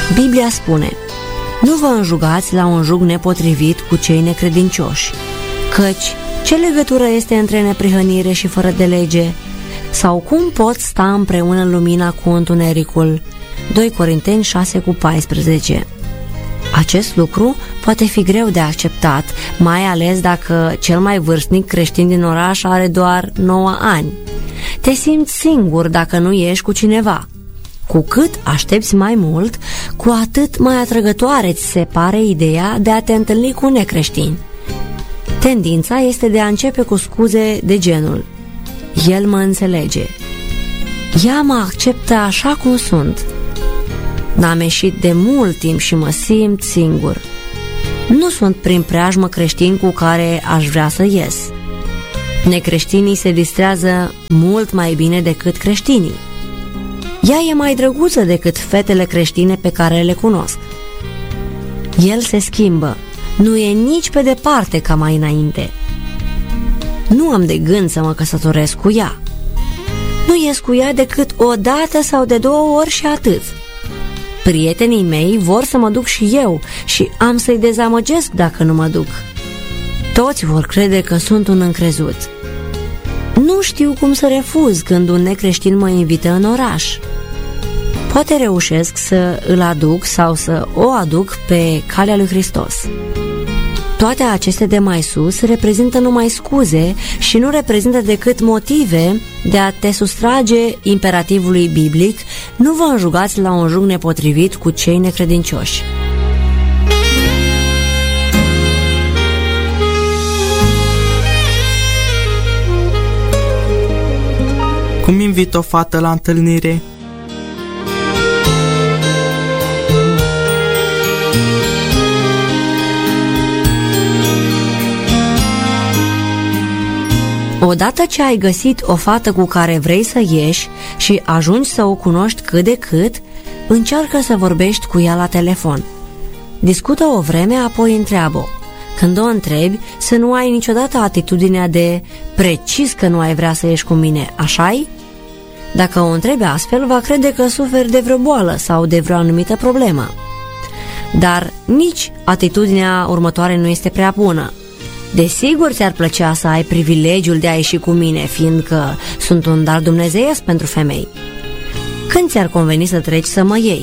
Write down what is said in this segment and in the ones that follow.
Biblia spune: nu vă înjugați la un jug nepotrivit cu cei necredincioși, căci ce legătură este între neprihănire și fără de lege? Sau cum pot sta împreună lumina cu întunericul? 2 Corinteni 6:14. Acest lucru poate fi greu de acceptat, mai ales dacă cel mai vârstnic creștin din oraș are doar 9 ani. Te simți singur dacă nu ești cu cineva. Cu cât aștepți mai mult, cu atât mai atrăgătoare ți se pare ideea de a te întâlni cu necreștini. Tendința este de a începe cu scuze de genul: el mă înțelege, ea mă acceptă așa cum sunt, n-am ieșit de mult timp și mă simt singur, nu sunt prin preajmă creștini cu care aș vrea să ies. Necreștinii se distrează mult mai bine decât creștinii. Ea e mai drăguță decât fetele creștine pe care le cunosc. El se schimbă, nu e nici pe departe ca mai înainte. Nu am de gând să mă căsătoresc cu ea. Nu ies cu ea decât o dată sau de 2 ori și atât. Prietenii mei vor să mă duc și eu și am să-i dezamăgesc dacă nu mă duc. Toți vor crede că sunt un încrezut. Nu știu cum să refuz când un necreștin mă invită în oraș. Poate reușesc să îl aduc sau să o aduc pe calea lui Hristos. Toate aceste de mai sus reprezintă numai scuze și nu reprezintă decât motive de a te sustrage imperativului biblic: nu vă înjugați la un jug nepotrivit cu cei necredincioși. Cum invit o fată la întâlnire? Odată ce ai găsit o fată cu care vrei să ieși și ajungi să o cunoști cât de cât, încearcă să vorbești cu ea la telefon. Discută o vreme, apoi întreabă-o. Când o întrebi, să nu ai niciodată atitudinea de precis că nu ai vrea să ieși cu mine, așa-i? Dacă o întrebi astfel, va crede că suferi de vreo boală sau de vreo anumită problemă. Dar nici atitudinea următoare nu este prea bună. Desigur ți-ar plăcea să ai privilegiul de a ieși cu mine, fiindcă sunt un dar dumnezeiesc pentru femei. Când ți-ar conveni să treci să mă iei?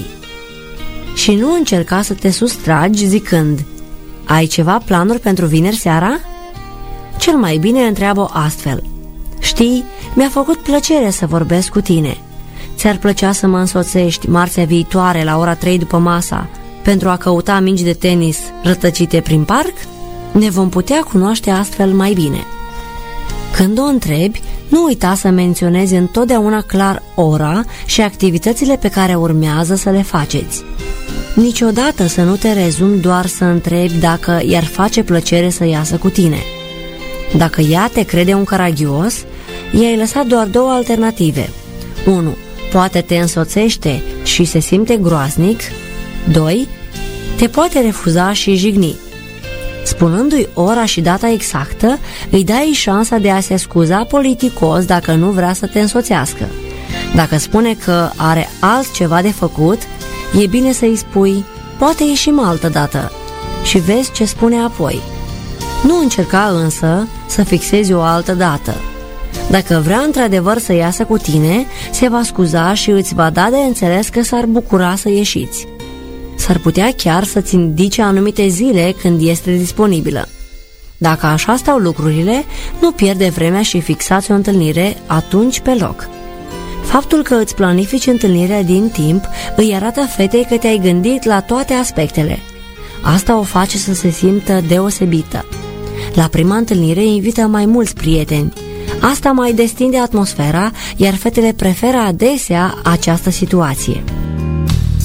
Și nu încerca să te sustragi zicând: ai ceva planuri pentru vineri seara? Cel mai bine întreabă astfel: știi, mi-a făcut plăcere să vorbesc cu tine. Ți-ar plăcea să mă însoțești marțea viitoare la ora 3 după masa pentru a căuta mingi de tenis rătăcite prin parc? Ne vom putea cunoaște astfel mai bine. Când o întrebi, nu uita să menționezi întotdeauna clar ora și activitățile pe care urmează să le faceți. Niciodată să nu te rezumi doar să întrebi dacă i-ar face plăcere să iasă cu tine. Dacă ea te crede un caragios, i-ai lăsat doar 2 alternative. 1. Poate te însoțește și se simte groaznic. 2. Te poate refuza și jigni. Spunându-i ora și data exactă, îi dai șansa de a se scuza politicos dacă nu vrea să te însoțească. Dacă spune că are altceva de făcut, e bine să-i spui: poate ieșim altă dată, și vezi ce spune apoi. Nu încerca însă să fixezi o altă dată. Dacă vrea într-adevăr să iasă cu tine, se va scuza și îți va da de înțeles că s-ar bucura să ieșiți. S-ar putea chiar să-ți indice anumite zile când este disponibilă. Dacă așa stau lucrurile, nu pierde vremea și fixați o întâlnire atunci pe loc. Faptul că îți planifici întâlnirea din timp îi arată fetei că te-ai gândit la toate aspectele. Asta o face să se simtă deosebită. La prima întâlnire invită mai mulți prieteni. Asta mai destinde atmosfera, iar fetele preferă adesea această situație.